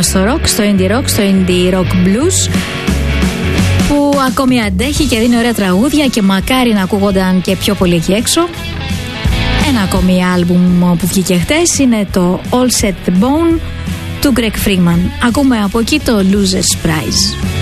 πάμε στο rock, στο indie rock blues, που ακόμη αντέχει και δίνει ωραία τραγούδια και μακάρι να ακούγονταν και πιο πολύ εκεί έξω. Ένα ακόμη άλμπουμ που βγήκε χτες είναι το All Set the Bone του Greg Freeman. Ακούμε από εκεί το Loser's Prize.